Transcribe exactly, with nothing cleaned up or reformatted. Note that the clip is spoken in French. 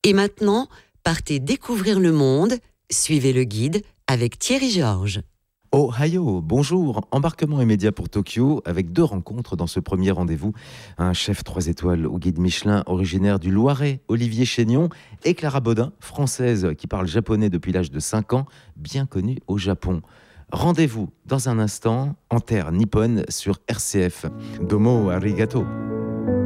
Et maintenant, partez découvrir le monde, suivez le guide avec Thierry Georges. Ohio, bonjour, embarquement immédiat pour Tokyo avec deux rencontres dans ce premier rendez-vous. Un chef trois étoiles au guide Michelin originaire du Loiret, Olivier Chénion, et Clara Baudin, française qui parle japonais depuis l'âge de cinq ans, bien connue au Japon. Rendez-vous dans un instant en terre nippone sur R C F. Domo arigato.